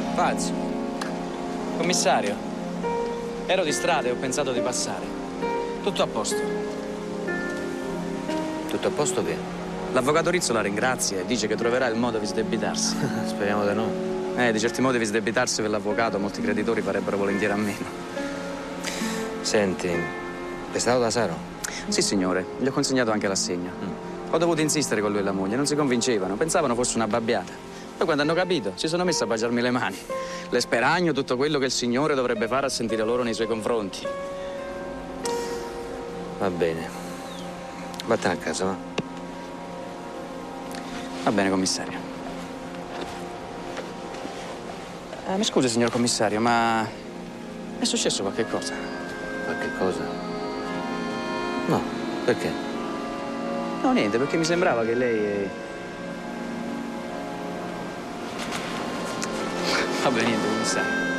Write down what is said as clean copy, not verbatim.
Fazio. Commissario. Ero di strada e ho pensato di passare. Tutto a posto. Tutto a posto che? L'avvocato Rizzo la ringrazia e dice che troverà il modo di sdebitarsi. Speriamo di no. Di certi modi di sdebitarsi per l'avvocato molti creditori farebbero volentieri a meno. Senti, è stato da Saro? Sì, signore. Gli ho consegnato anche l'assegno. Ho dovuto insistere con lui e la moglie. Non si convincevano. Pensavano fosse una babbiata. Poi quando hanno capito, si sono messi a baciarmi le mani. Le speragno tutto quello che il signore dovrebbe fare a sentire loro nei suoi confronti. Va bene. Vattene a casa, va. Va bene, commissario. Mi scusi, signor commissario, ma è successo qualche cosa? Qualche cosa? No, perché? No, niente, perché mi sembrava che lei... Vabbè, niente, commissario.